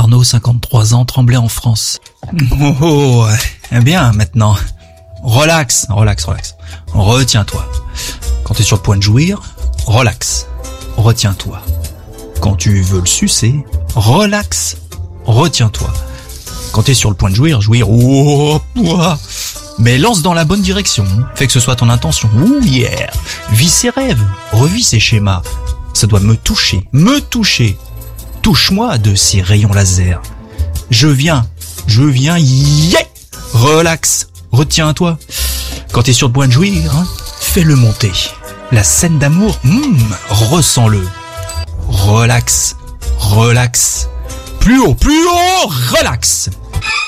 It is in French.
Arnaud, 53 ans, Tremblay en France. Bien, maintenant. Relax. Retiens-toi. Quand t'es sur le point de jouir, relax. Retiens-toi. Quand tu veux le sucer, relax. Retiens-toi. Quand t'es sur le point de jouir, mais lance dans la bonne direction. Fais que ce soit ton intention. Vis ses rêves. Revis ses schémas. Ça doit me toucher. Touche-moi de ces rayons laser. Je viens, relax, retiens-toi. Quand t'es sur le point de jouir, fais-le monter. La scène d'amour, ressens-le. Relax. Plus haut, relax.